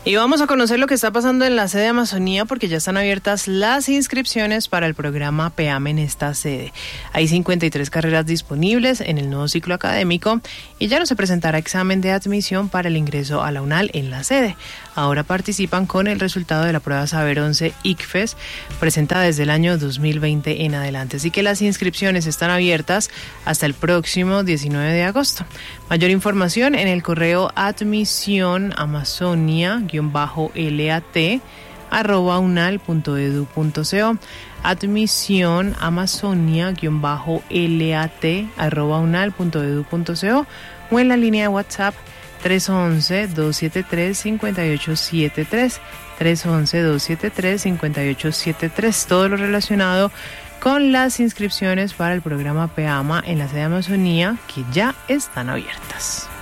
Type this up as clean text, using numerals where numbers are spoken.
Y vamos a conocer lo que está pasando en la sede de Amazonía, porque ya están abiertas las inscripciones para el programa PEAM en esta sede. Hay 53 carreras disponibles en el nuevo ciclo académico y ya no se presentará examen de admisión para el ingreso a la UNAL en la sede. Ahora participan con el resultado de la prueba Saber 11 ICFES, presentada desde el año 2020 en adelante. Así que las inscripciones están abiertas hasta el próximo 19 de agosto. Mayor información en el correo admisión@lat@unal.edu.co, admisión@lat@unal.edu.co, o en la línea de WhatsApp 311-273-5873, 311-273-5873, todo lo relacionado con las inscripciones para el programa PEAMA en la sede de Amazonía, que ya están abiertas.